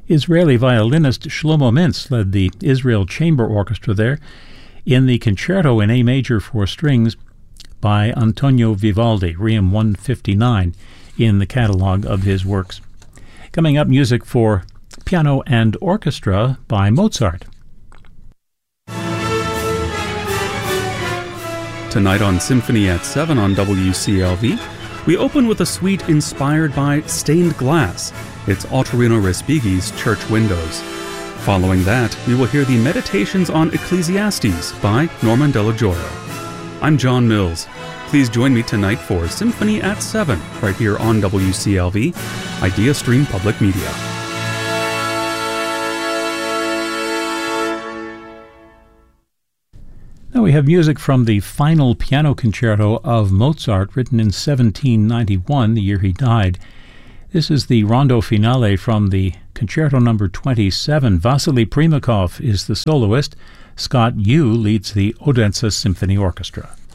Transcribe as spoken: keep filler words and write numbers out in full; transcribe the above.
Israeli violinist Shlomo Mintz led the Israel Chamber Orchestra there in the Concerto in A major for strings by Antonio Vivaldi, Requiem one fifty-nine in the catalog of his works. Coming up, music for piano and orchestra by Mozart. Tonight on Symphony at seven on W C L V, we open with a suite inspired by stained glass. It's Ottorino Respighi's Church Windows. Following that, we will hear the Meditations on Ecclesiastes by Norman Delagioia. I'm John Mills. Please join me tonight for Symphony at seven, right here on W C L V, Idea Stream Public Media. Now we have music from the final piano concerto of Mozart, written in seventeen ninety-one, the year he died. This is the Rondo Finale from the Concerto number twenty-seven. Vasily Primakov is the soloist. Scott Yu leads the Odense Symphony Orchestra.